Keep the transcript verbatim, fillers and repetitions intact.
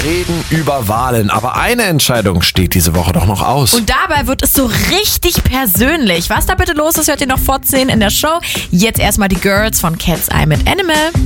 reden über Wahlen. Aber eine Entscheidung steht diese Woche doch noch aus. Und dabei wird es so richtig persönlich. Was da bitte los ist, hört ihr noch vor zehn in der Show. Jetzt erstmal die Girls von Cat's Eye mit Animal.